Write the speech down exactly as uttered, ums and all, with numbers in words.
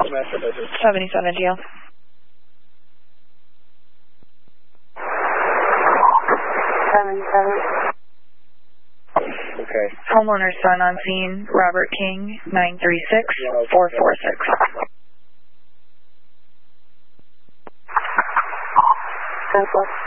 seventy-seven G L. seventy-seven. Okay. Homeowner's son on scene, Robert King, nine three six, four four six. ten plus.